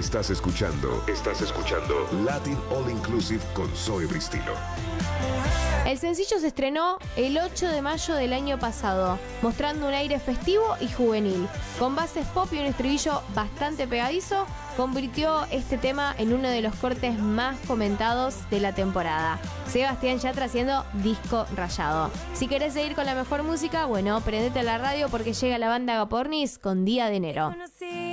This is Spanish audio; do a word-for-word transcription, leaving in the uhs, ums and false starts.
Estás escuchando, estás escuchando Latin All Inclusive con Zoe Bristilo. El sencillo se estrenó el ocho de mayo del año pasado, mostrando un aire festivo y juvenil. Con bases pop y un estribillo bastante pegadizo, convirtió este tema en uno de los cortes más comentados de la temporada. Sebastián Yatra haciendo disco rayado. Si querés seguir con la mejor música, bueno, prendete a la radio porque llega la banda Agapornis con Día de Enero.